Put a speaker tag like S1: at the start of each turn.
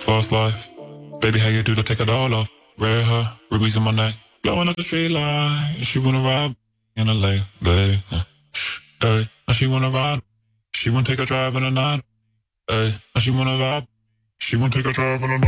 S1: Fast life. Baby, how you do to take it all off? Red hair, rubies in my neck. Blowing up the street light. She wanna ride in a late, hey. Now she wanna ride. She wanna take a drive in the night. Hey, now she wanna vibe. She wanna take a drive in the night.